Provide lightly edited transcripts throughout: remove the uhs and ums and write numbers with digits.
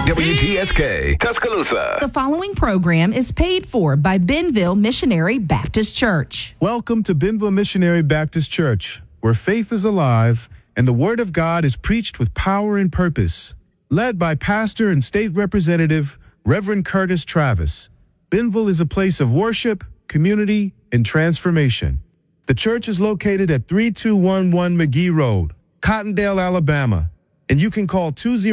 WTSK, Tuscaloosa. The following program is paid for by Benville Missionary Baptist Church. Welcome to Benville Missionary Baptist Church, where faith is alive and the Word of God is preached with power and purpose. Led by Pastor and State Representative Reverend Curtis Travis, Benville is a place of worship, community, and transformation. The church is located at 3211 McGee Road, Cottondale, Alabama, and you can call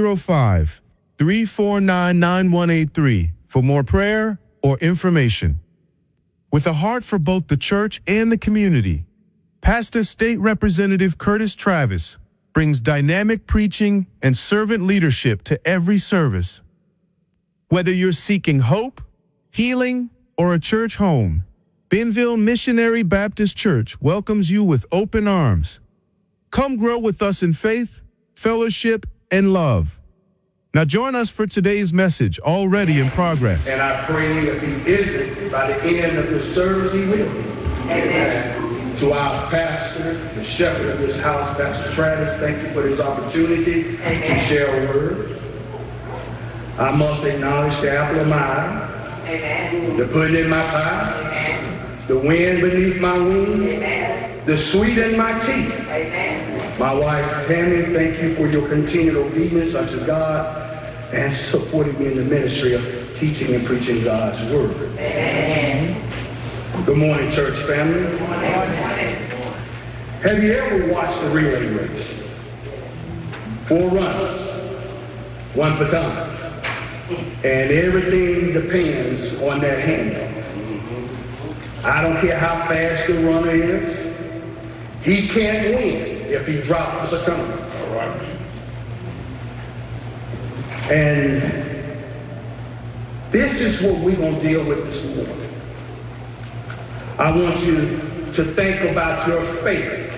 205-349-9183 for more prayer or information. With a heart for both the church and the community, Pastor State Representative Curtis Travis brings dynamic preaching and servant leadership to every service. Whether you're seeking hope, healing, or a church home, Benville Missionary Baptist Church welcomes you with open arms. Come grow with us in faith, fellowship, and love. Now join us for today's message, already in progress. And I pray if he isn't, by the end of the service, he will. Amen. To our pastor, the shepherd of this house, Pastor Travis, thank you for this opportunity to share a word. I must acknowledge the apple of my eye, Amen. The pudding in my pie, Amen. The wind beneath my wings, Amen. The sweet in my teeth. Amen. My wife, Tammy, thank you for your continued obedience unto God and supporting me in the ministry of teaching and preaching God's Word. Amen. Good morning, church family. Good morning. Have you ever watched a relay race? 4 runners, 1 baton. And everything depends on that handle. I don't care how fast the runner is. He can't win if he drops the baton. All right. And this is what we're going to deal with this morning. I want you to think about your faith